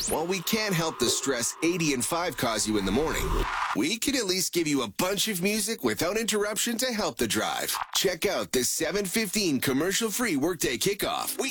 While we can't help the stress 80 and 5 cause you in the morning, we can at least give you a bunch of music without interruption to help the drive. Check out the 7:15 commercial-free Workday Kickoff.